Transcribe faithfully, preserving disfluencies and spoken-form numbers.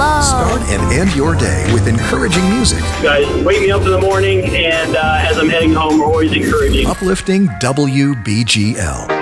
Hello. Start and end your day with encouraging music. You guys wake me up in the morning, and uh, as I'm heading home, we're always encouraging. Uplifting W B G L.